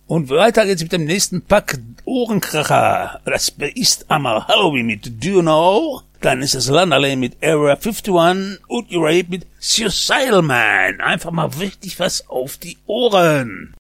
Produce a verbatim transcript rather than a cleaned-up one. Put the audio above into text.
Und weiter geht's mit dem nächsten Pack Ohrenkracher. Das ist einmal Halloween mit Do You Know? Dann ist es Landerley mit Area einundfünfzig und Urape mit Suicidal Man. Einfach mal richtig was auf die Ohren.